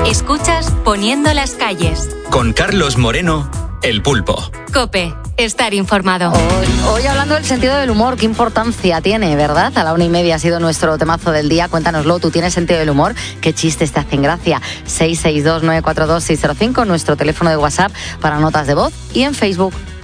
Escuchas Poniendo las calles. Con Carlos Moreno, El Pulpo. COPE. Estar informado. Hoy hablando del sentido del humor, qué importancia tiene, ¿verdad? A la 1:30 ha sido nuestro temazo del día. Cuéntanoslo, ¿tú tienes sentido del humor? ¿Qué chistes te hacen gracia? 662-942-605, nuestro teléfono de WhatsApp para notas de voz, y en Facebook.